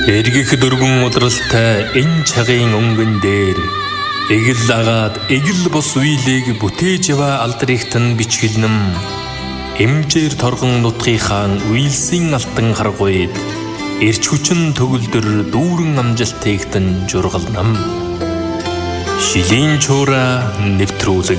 Эргэх дөрвөн удралтай энэ цагийн өнгөн дээр эгэл агаад эгэл бос үеийг бүтээж яваа алдрыхтан бичгэлнэм эмжээр торгон нутгийнхаа үйлсийн алтан харгуйд эрч хүчин төгөлдөр дүүрэн амжилтыгтан жургалнам шилийн чуура нэвтрүүлэг.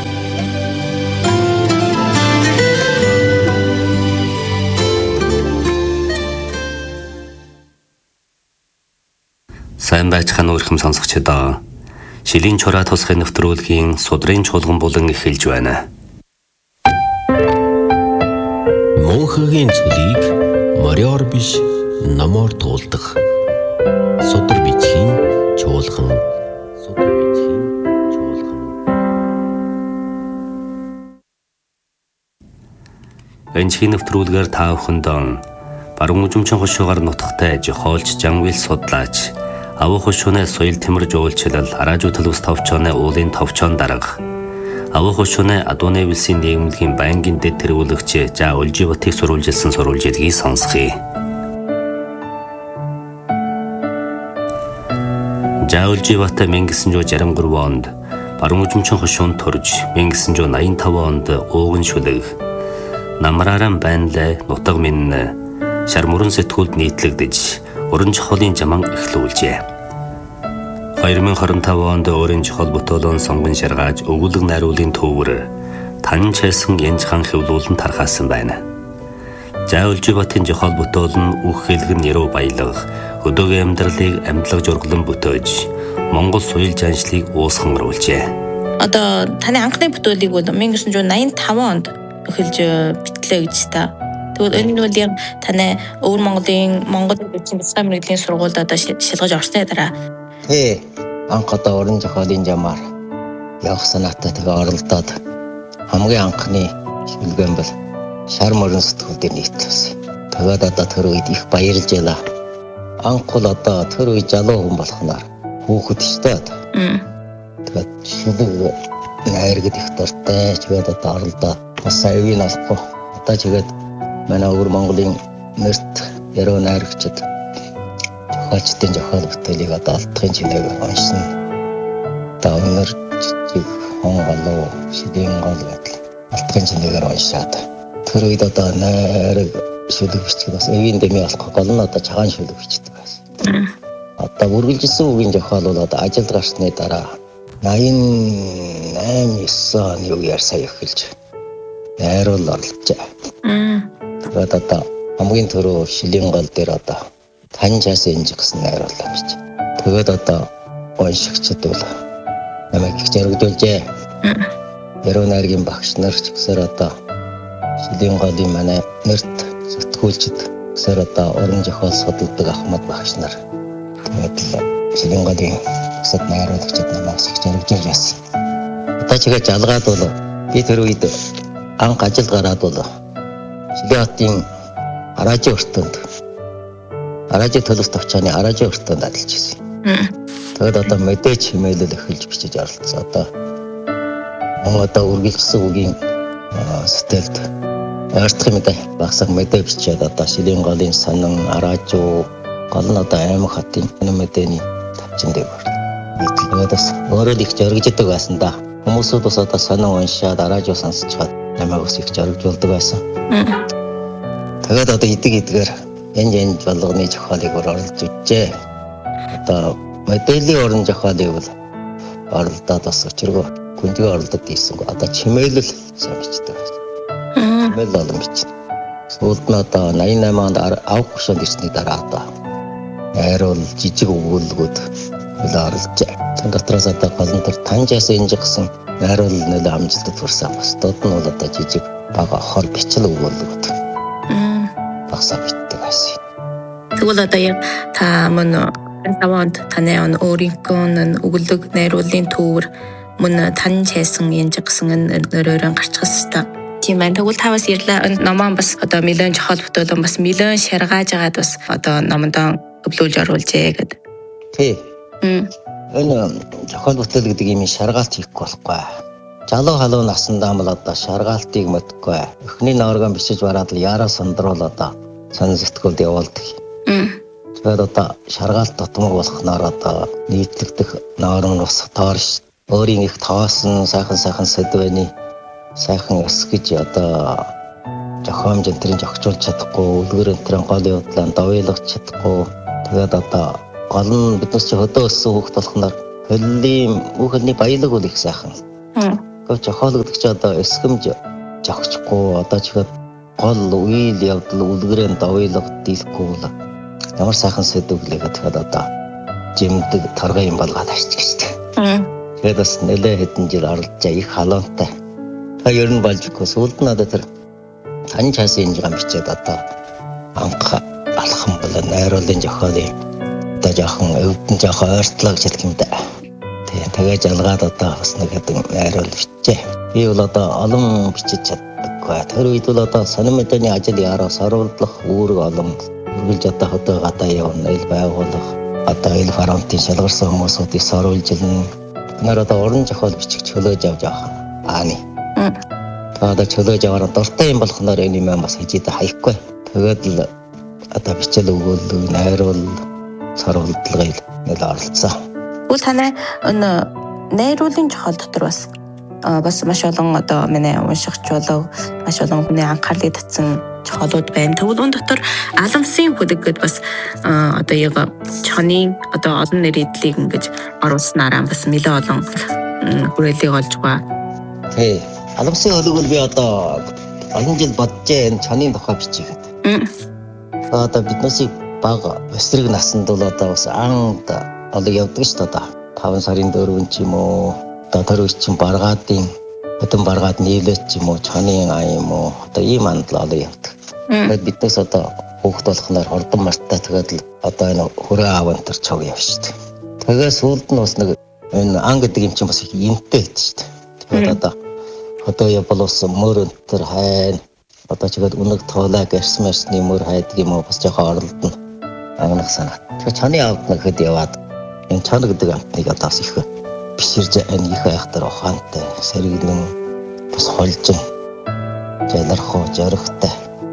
Сайн байцгаана өрхөм сонсогчдоо. Шилийн чураа тусгай нэвтрүүлгийн судрын чуулган булан эхэлж байна. Монхогийн цөлийг мориор биш намор туулдаг. Судар бичгийн чуулган. Энэ чин нэвтрүүлгээр та бүхэнд баруун үзмчин хошуугаар нутагтай жохоолч Жанвил судлаач авах хошууны соёл тэмэрж уулчлал араажуу төлөвс товчооны уулын товчоон дарга авах хошууны адууны вилсийн нийгэмлэгийн байнгын дэд тэргүүлэгч Жа Улживатыг сурвалжилсан сурвалжилгийг сонсхий. Жа Улживат 1963 онд баруун үзмчин хошуунд төрж 1985 онд ууган шүлэг намрааран байнлаа нутаг минь шар мөрөн сэтгүүлд нийтлэгдэж уран чухлын жаман эхлүүлжээ. 2025 онд өөрийн чухал бүтээлэн сонгон шаргааж өгүүлэг найруулын төвөр тань чайсан янжхан хэвлүүлэн тархаасан байна. Жа Улживатын чухал бүтээлэн үг хэлгэн нэрөө баялаг өдөөгийн амьдралыг амьдлаг жургалан бүтээж Монгол соёл жаншлыг уусган оруулжээ. Одоо таны анхны бүтээлийг бол 1985 онд эхэлж битлээ гэж та. Тэгвэл энэ нь бол яг таны өвөр Монголын Монгол бичгийн бяцхан мэргэжлийн сургуульд одоо шилгэж орсны дараа. Анх одоо уран зохиолын жамаар явах санаатай тэгээ оролдоод хамгийн анхны шилгэн бол шар мөрөн сэтгүүл дээр нийтлүүлсэн. Тэгээд одоо тэр үед их баярлж байлаа. Анх бол одоо тэр үед залуу хүн болохноор хүүхэд штэ. Тэгээд шилэг найргад их дуртай. Тэгээд одоо оролдоод бас аюун алахгүй. Одоо тэгээд манай өвөр Монголын нэрт яруу найрагчид зохиолчдын зохиол бүтээлийг одоо алдахын чимээг уншсан. Одоо өнөр жижиг хонголоо шилийн гол гэдэл алдахын чимээгээр уншаад тэр үед одоо найраг шүлэг бичдэг бас эвийн дэмий болох гол нь одоо цагаан шүлэг бичдэг байсан. Одоо үргэлжилсэн үгийн зохиол бол одоо ажилд гарсны дараа 88-9 оны үеэр сая эхэлж найруул орложээ. Тэгээд одоо хамгийн түрүү шилийн гол дээр одоо тань чаас инж гэсэн найруулга бич. Тэгээд одоо уншигчд бол намайг их зоригдуулжээ. Яруу найргийн багш нар ч гэсээр одоо шилийн голын манай нэрт сэтгүүлчд гэсээр одоо уран зохиол судалдаг Ахмад багш нар. Тэгээд шилийн голын бусад найруулагчид намайг их зоригдуулж байсан. Одоо чигээ жалгаад бол би тэр үед анх ажил гараад бол Шилиатын араажийн өртөнд араажийн төлөвс товчооны араажийн өртөнд ажиллаж байсан. Тэгээд одоо мэдээж хэмээлэл эхэлж бичиж оролцсон. Одоо үргэлжлсэн үгийн стилд ойртох юм да багсаг мэдээ бичээд одоо шилийн голын сонин араажуу гол нь одоо аймаг хотын мэдээний тавчин дээр нийтлээд бас өөрөө их зоригждаг байсан да. Хүмүүсүүд бас одоо сонин уншаад араажуу сонсчоод намайг бас их зоригжуулдаг байсан. Тэгээд одоо эдгээр энэ болгоны зохиолыг оруулж үжээ. Одоо мэдээллийн уран зохиолыг бол оролдоод бас өчргөө гүнзгий оролдоод ийсэн. Одоо чимээлэл сайн бичдэг. Чимээл олон бичнэ. Сүүлд нь одоо 88 онд авах хушаанд ирсний дараа одоо найруул жижиг өгүүлбэрүүд оруулжээ. Тэн дотроос одоо гол нь тэр таньжаас инж гэсэн найруул нөлөө амжилтад хүрсэн. Бусдад нь бол одоо жижиг бага хор бичлэг өгүүлбэрүүд багсаа бичдэг байсан. Тэгвэл одоо яг та мөн 5 онд таны өөрийнхөө өгүүлэг найруулын төвөр мөн тань чайсан янж гэсэн нөрөөрөө гарчихсан та. Тийм байна. Тэгвэл та бас ярьлаа номон бас одоо миллион жохол бүтээлэн бас миллион шаргааж агаад бас одоо номондоо өвлүүлж оруулжээ гэдэг. Тий. Энэ жохол бүтээл гэдэг юм шаргаалт хийхгүй болохгүй. Залуу халуун насндаа бол одоо шаргаалтыг мэдгүй. Эхний норгон бичиж бараад л яараа сондруул одоо сонин сэтгүүлд явуулдаг. Тэгээд одоо шаргаалт тутмаг болохноор одоо нийтлэгдэх норм бас тоорш өөрийн их тоосон сайхан сэдвэний сайхан эс гэж одоо зохиомж энтрийн зохицуулж чадахгүй, үлгэр энтрийн гол явдлаа довойлгож чадахгүй. Тэгээд одоо гол нь биднес чи хөдөө өссөн хүүхд болохноор хүүхэлний баялаг бол их сайхан. Гэвч зохиолгодог чи одоо эсгэмж зохихгүй одоо ч гол үйл явдал үлгэрэн довойлгод дийлэхгүй бол ямар сайхан сэдвлэгээ тэгэхээр одоо жимдэг торгой юм болгоод авчих штеп. Тэгээд бас нэлээ хэдэн жил оролцоо их халуунтай. Ер нь болж өгөх сүүлд нь одоо тэр тань часын инжам бичээд одоо анх алхам бол найруулын зохиолын одоо жоохон өвдөн жоохон ойртлоо гэж хэлэх юм да. Тэгээд жалгаад одоо бас нэг хэдэн найруул бичээ. Би бол одоо олон бичиж чаддаггүй. Тэр үед бол одоо сонин мэдээний ажил яараас оруулах үүрэг олон үргэлж одоо хөдөө гадаа явна, ил байгуулах, одоо ил фронтын шалгарсан хүмүүсүүдийг соруулж илнэ. Нар одоо уран зохиол бичих чөлөөж авч явах. Ааны. Тэгээд чөлөөж аваад дуртай юм болохноор энэ юм бас хижээд хаяхгүй. Тэгээд л одоо бичэл өгөөл, найруул, саруулдлагыг нэл оролцсон. Үл танай найруулын зохиол дотор бас маш олон одоо миний уншигч болов маш олон хүний анхаарлыг татсан зохиолууд байна. Тэгвэл энэ дотор аламсын хөдөг гэдээ бас одоо яг чонын одоо олон нэрийдлийг ингэж оруулснараа бас нэлээд олон хүрээлэг олж байгаа. Тий. Аламсын хөдөг бол би одоо олон жил боджээ энэ чонын тухай бичихэд. Одоо биднээс бага эсрэг насанд бол одоо бас анд олон явдаг шүү дээ. 5 сарын 4 ч юм уу одоо тэр үеийн баргаадын хөдөн баргаад нийлээч ч юм уу чонын аа юм уу одоо ийм андал олон явдаг. Тэгээд биднээс одоо хүүхд болохноор хурдан мартаа тэгээд л одоо энэ хөрөө аавн төр цог явж шүү дээ. Тэгээд сүүлд нь бас нэг энэ ан гэдэг юм чинь бас их юмтай байд шүү дээ. Тэгээд одоо одоо явбалус мөр өнтер хайн одоо чигэд үнэг тоолаа гэрсмэрсний мөр хайдаг юм уу бас жоохон оролдоно агнах санаа. Тэгээд чоны аавд нэгэд яваад энэ чон гэдэг амтныг одоо бас их биширж энэ их айхтар ухаантай сэргэлэн бас холжин жалархуу жоригтой.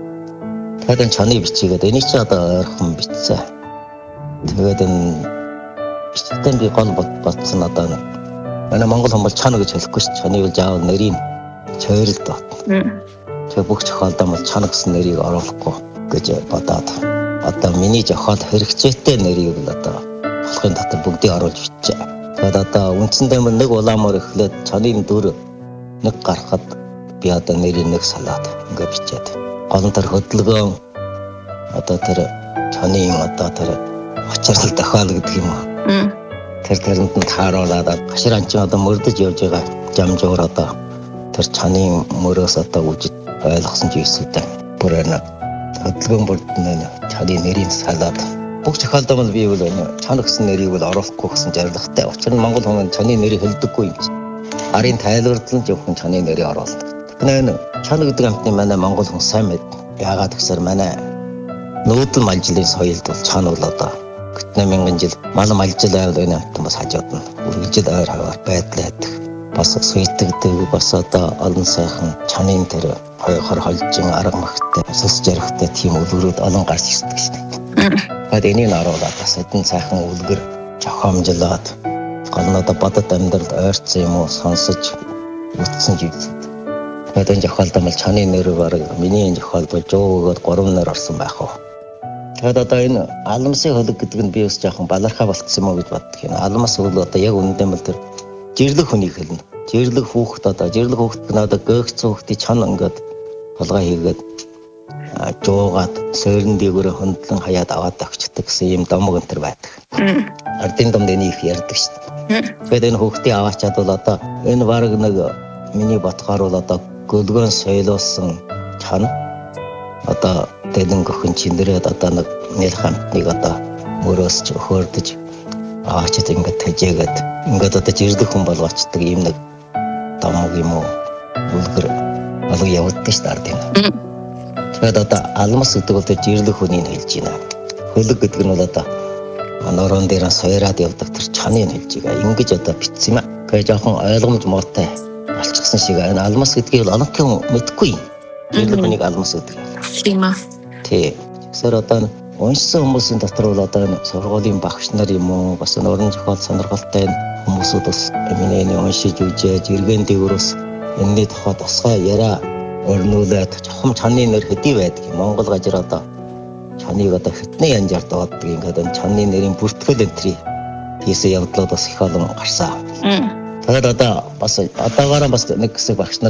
Тэгээд энэ чоны бичигээд энийг чи одоо ойрхон бичсэн. Тэгээд энэ бичсэн би гол бодсон одоо манай монгол хүмүүс чон гэж хэлэхгүй ш. Чоны бол заавал нэрийн чойролд бат. Тэгээд бүх зохиолдоо бол чон гэсэн нэрийг оруулахгүй гэж бодоод одоо миний зохиол хэрэгцээтэй нэрийг бол одоо болохын дотор бүгдийг оруулж бичээ. Тэгээд одоо үндсэндээ нэг улаамаар эхлээд чонын дүр нэг гарахад би одоо нэрийг нэг салаад ингээ бичээд. Гол нь тэр хөдөлгөөн одоо тэр чонын одоо тэр учирлал тохиол гэдэг юм уу. Тэр тэрэнд нь тааруулаад гашир анчин одоо мөрдөж явж байгаа жамжуур одоо тэр чонын мөрөөс одоо үжид ойлгосон ч ийсүүдээ бүр энэ хөдөлгөөн бүрдэн чонын нэрийг салаад бүх зохиолдоо бол би бол чон гэсэн нэрийг бол оруулахгүй гэсэн зорилготой. Учир нь монгол хүмүүс чоны нэрийг хэлдэггүй юм чинь. Арын тайлбарлал зөвхөн чоны нэрийг оруулдаг. Энэ чон гэдэг амтны манай монгол хүн сайн мэд. Яагаад гэхээр манай нүүдэн малжлын соёлд бол чон бол одоо 8000 жил мал малжил байвал энэ амтан бас хажууд нь үргэлжил ойр хаваар байдлаа байдаг. Бас суйтагдаг бас одоо олон сайхан чонын тэр хойхор холжин арга магтай сүс жарихтай тийм үлгэрүүд олон гарч ирдэг шүү дээ. Тэгээд энийг оруулаад бас хэдэн сайхан үлгэр зохиомжлоод гол нь одоо бодод амьдралд ойрцсон юм уу сонсож үтсэн жиг. Тэгээд энэ зохиолдоо бол чоны нэр бараг миний энэ зохиол бол жоо өгөөд 3 нэр орсон байх уу. Тэгээд одоо энэ алмсын хөлөг гэдэг нь би бас жоохон балархаа болцсон юм уу гэж боддог. Энэ алмас бол одоо яг үнэндээ бол тэр жирлэг хүнийг хэлнэ. Жирлэг хүүхэд одоо жирлэг хүүхэд нь одоо гөөгц хүүхдийн чон ингээд толгой хийгээд жуугаад сойрон дээгүүрээ хөндлөн хаяад аваад авчдаг гэсэн юм домог өнтер байдаг. Ардын домд энийг ярьдаг шүү дээ. Тэгээд энэ хүүхдийн аваачаад бол одоо энэ баг нэг миний ботхоор бол одоо гөлгөөн соёлоосон чон одоо дэлэн гөхөн чиндэрээд одоо нэг нэл хамтныг одоо мөрөөсч хөөрдөж аваачаад ингээд тэжээгээд ингээд одоо жирлэг хүн болгоочдөг юм нэг домог юм уу үлгэр болго явагддаг шүү дээ ардын. Тэгээд одоо алмас гэдэг бол жирлэг хүнийг хэлж байна. Хөлөг гэдэг нь бол одоо норон дээр сойраад явдаг тэр чаныг хэлж байгаа. Ингэж одоо бичсэн юм аа. Тэгээд жоохон ойлгомж муутай болчихсон шиг энэ алмас гэдгийг бол оногхон мэдгүй. Жирлэг хүнийг алмас гэдэг. Тийм аа. Тий. Тэгсээр одоо уншсан хүмүүсийн дотор бол одоо сургуулийн багш нар юм уу бас уран зохиол сонирхолтой хүмүүсүүд бас эмнэний уншиж үзэж эргэн дээгүүрээс энэний тухай тусгай яриа өрнүүлээд чухам чанны нэр хэдий байдаг юм. Монгол гажир одоо чаныг одоо хитний янжаар дууддаг ингээд чанны нэрийн бүртгэл энтри хийсэн явдлууд бас их олон гарсан. Тэгээд одоо бас одоогоор бас нэг хэсэг багш нар